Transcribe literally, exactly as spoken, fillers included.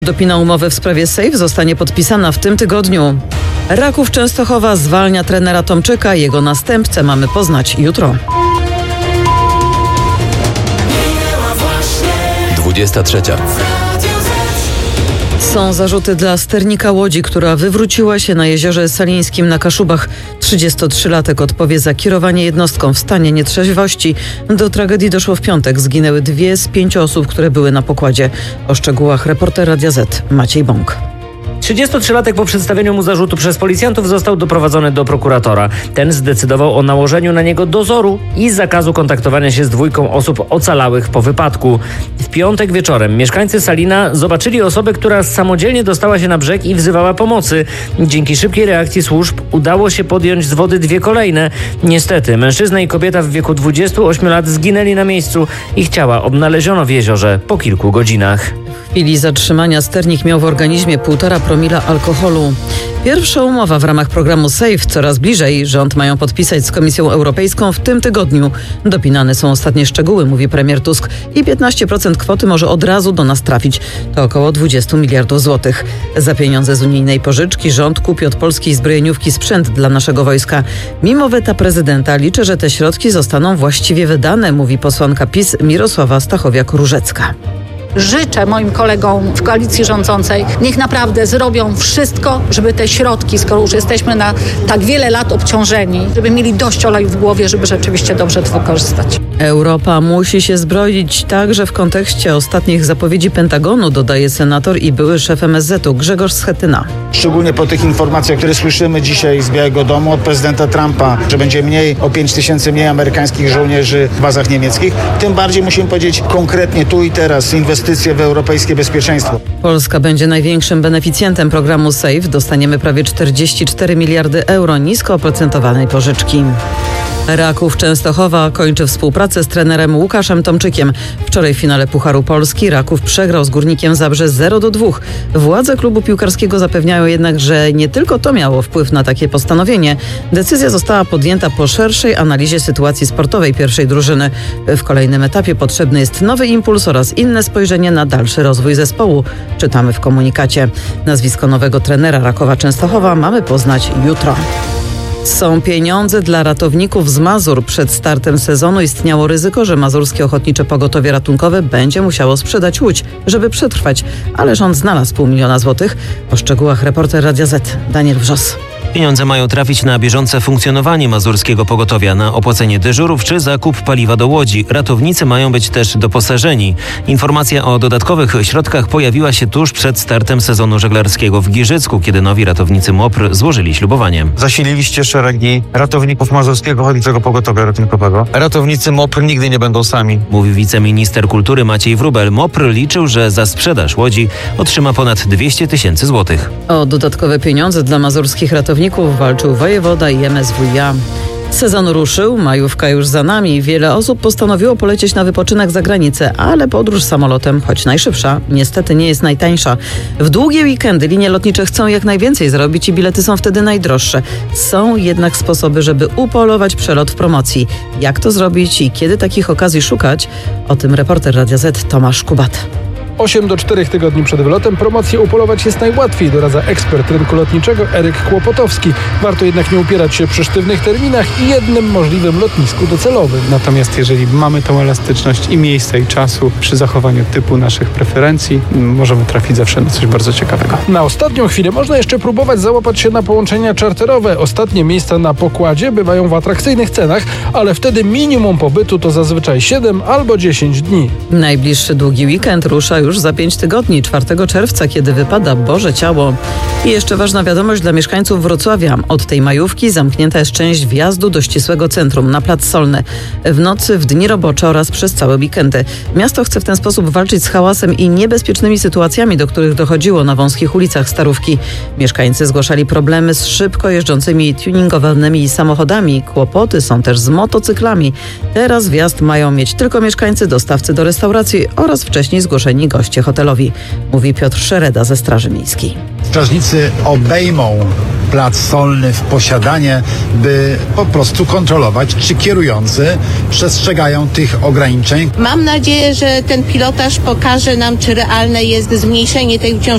Dopina umowy w sprawie Sejf zostanie podpisana w tym tygodniu. Raków Częstochowa zwalnia trenera Tomczyka. Jego następcę mamy poznać jutro. dwudziesta trzecia. Są zarzuty dla sternika Łodzi, która wywróciła się na jeziorze Salińskim na Kaszubach. trzydziestotrzylatek odpowie za kierowanie jednostką w stanie nietrzeźwości. Do tragedii doszło w piątek. Zginęły dwie z pięciu osób, które były na pokładzie. O szczegółach reporter Radia Z Maciej Bąk. trzydziestotrzylatek po przedstawieniu mu zarzutu przez policjantów został doprowadzony do prokuratora. Ten zdecydował o nałożeniu na niego dozoru i zakazu kontaktowania się z dwójką osób ocalałych po wypadku. W piątek wieczorem mieszkańcy Salina zobaczyli osobę, która samodzielnie dostała się na brzeg i wzywała pomocy. Dzięki szybkiej reakcji służb udało się podjąć z wody dwie kolejne. Niestety mężczyzna i kobieta w wieku dwudziestu ośmiu lat zginęli na miejscu. Ich ciała odnaleziono w jeziorze po kilku godzinach. W chwili zatrzymania sternik miał w organizmie półtora promila alkoholu. Pierwsza umowa w ramach programu Sejf coraz bliżej. Rząd mają podpisać z Komisją Europejską w tym tygodniu. Dopinane są ostatnie szczegóły, mówi premier Tusk, i piętnaście procent kwoty może od razu do nas trafić. To około dwadzieścia miliardów złotych. Za pieniądze z unijnej pożyczki rząd kupi od polskiej zbrojeniówki sprzęt dla naszego wojska. Mimo weta prezydenta liczę, że te środki zostaną właściwie wydane, mówi posłanka PiS Mirosława Stachowiak-Różecka. Życzę moim kolegom w koalicji rządzącej, niech naprawdę zrobią wszystko, żeby te środki, skoro już jesteśmy na tak wiele lat obciążeni, żeby mieli dość oleju w głowie, żeby rzeczywiście dobrze to wykorzystać. Europa musi się zbroić także w kontekście ostatnich zapowiedzi Pentagonu, dodaje senator i były szef M S Z-u Grzegorz Schetyna. Szczególnie po tych informacjach, które słyszymy dzisiaj z Białego Domu od prezydenta Trumpa, że będzie mniej o pięć tysięcy mniej amerykańskich żołnierzy w bazach niemieckich, tym bardziej musimy powiedzieć konkretnie tu i teraz inwestycje w europejskie bezpieczeństwo. Polska będzie największym beneficjentem programu Sejf. Dostaniemy prawie czterdzieści cztery miliardy euro nisko oprocentowanej pożyczki. Raków Częstochowa kończy współpracę z trenerem Łukaszem Tomczykiem. Wczoraj w finale Pucharu Polski Raków przegrał z Górnikiem Zabrze zero do dwóch. Władze klubu piłkarskiego zapewniają jednak, że nie tylko to miało wpływ na takie postanowienie. Decyzja została podjęta po szerszej analizie sytuacji sportowej pierwszej drużyny. W kolejnym etapie potrzebny jest nowy impuls oraz inne spojrzenie na dalszy rozwój zespołu. Czytamy w komunikacie. Nazwisko nowego trenera Rakowa Częstochowa mamy poznać jutro. Są pieniądze dla ratowników z Mazur. Przed startem sezonu istniało ryzyko, że Mazurskie Ochotnicze Pogotowie Ratunkowe będzie musiało sprzedać łódź, żeby przetrwać, ale rząd znalazł pół miliona złotych. O szczegółach reporter Radia Z Daniel Wrzos. Pieniądze mają trafić na bieżące funkcjonowanie Mazurskiego Pogotowia, na opłacenie dyżurów czy zakup paliwa do łodzi. Ratownicy mają być też doposażeni. Informacja o dodatkowych środkach pojawiła się tuż przed startem sezonu żeglarskiego w Giżycku, kiedy nowi ratownicy MOPR złożyli ślubowanie. Zasililiście szeregi ratowników Mazurskiego Ochotniczego Pogotowia Ratunkowego. Ratownicy MOPR nigdy nie będą sami, mówił wiceminister kultury Maciej Wróbel. MOPR liczył, że za sprzedaż łodzi otrzyma ponad dwieście tysięcy złotych. O dodatkowe pieniądze dla mazurskich ratowników walczył wojewoda i M S W iA. Sezon ruszył, majówka już za nami. Wiele osób postanowiło polecieć na wypoczynek za granicę, ale podróż samolotem, choć najszybsza, niestety nie jest najtańsza. W długie weekendy linie lotnicze chcą jak najwięcej zrobić i bilety są wtedy najdroższe. Są jednak sposoby, żeby upolować przelot w promocji. Jak to zrobić i kiedy takich okazji szukać? O tym reporter Radia Z Tomasz Kubat. osiem do czterech tygodni przed wylotem promocję upolować jest najłatwiej, doradza ekspert rynku lotniczego Eryk Kłopotowski. Warto jednak nie upierać się przy sztywnych terminach i jednym możliwym lotnisku docelowym. Natomiast jeżeli mamy tą elastyczność i miejsca, i czasu przy zachowaniu typu naszych preferencji, możemy trafić zawsze na coś bardzo ciekawego. Na ostatnią chwilę można jeszcze próbować załapać się na połączenia czarterowe. Ostatnie miejsca na pokładzie bywają w atrakcyjnych cenach, ale wtedy minimum pobytu to zazwyczaj siedem albo dziesięć dni. Najbliższy długi weekend rusza już za pięć tygodni, czwartego czerwca, kiedy wypada Boże Ciało. I jeszcze ważna wiadomość dla mieszkańców Wrocławia. Od tej majówki zamknięta jest część wjazdu do ścisłego centrum na Plac Solny. W nocy, w dni robocze oraz przez całe weekendy. Miasto chce w ten sposób walczyć z hałasem i niebezpiecznymi sytuacjami, do których dochodziło na wąskich ulicach Starówki. Mieszkańcy zgłaszali problemy z szybko jeżdżącymi tuningowanymi samochodami. Kłopoty są też z motocyklami. Teraz wjazd mają mieć tylko mieszkańcy, dostawcy do restauracji oraz wcześniej zgłoszeni goście hotelowi, mówi Piotr Szereda ze Straży Miejskiej. Strażnicy obejmą Plac Solny w posiadanie, by po prostu kontrolować, czy kierujący przestrzegają tych ograniczeń. Mam nadzieję, że ten pilotaż pokaże nam, czy realne jest zmniejszenie tej uciążliwości.